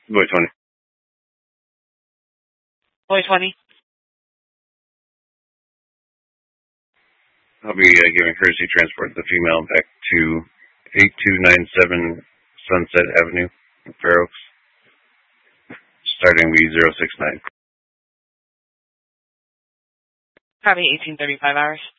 Boy 20. Boy 20. I'll be giving courtesy transport the female back to 8297 Sunset Avenue, Fair Oaks, starting B069. Copy 1835 hours.